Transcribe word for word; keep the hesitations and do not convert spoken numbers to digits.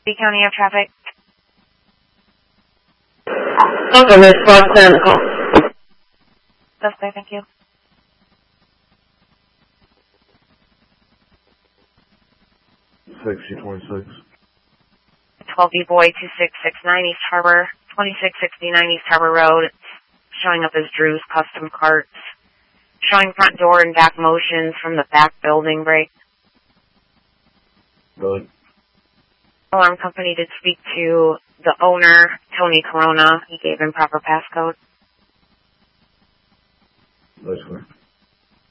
B County Air Traffic. Okay, Miss Roxanne, call. That's clear, thank you. Sixty twenty-six. twelve B Boy two six six nine East Harbor, twenty-six sixty-nine East Harbor Road. It's showing up as Drew's Custom Carts. Showing front door and back motions from the back building break. Good. Alarm company did speak to the owner, Tony Corona. He gave improper passcode. That's clear.